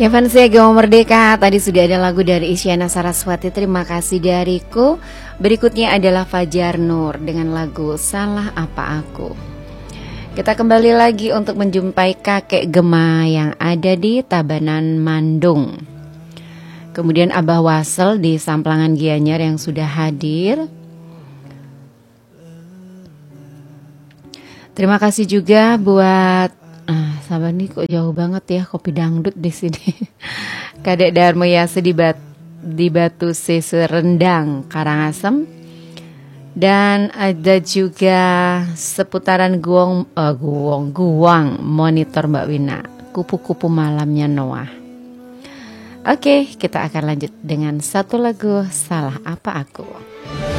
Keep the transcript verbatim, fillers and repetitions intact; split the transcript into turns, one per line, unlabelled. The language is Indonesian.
Ya Fansia Gema Merdeka, tadi sudah ada lagu dari Isyana Saraswati, terima kasih dariku. Berikutnya adalah Fajar Nur dengan lagu Salah Apa Aku. Kita kembali lagi untuk menjumpai kakek Gema yang ada di Tabanan Mandung. Kemudian Abah Wasel di Samplangan Gianyar yang sudah hadir. Terima kasih juga buat ah, sabar nih kok jauh banget ya kopi dangdut di sini. Kadek Darmo Yase di, bat, di Batu Sese Rendang, Karangasem. Dan ada juga seputaran guong, uh, guong, guang monitor Mbak Wina, kupu-kupu malamnya Noah. Oke, kita akan lanjut dengan satu lagu Salah Apa Aku.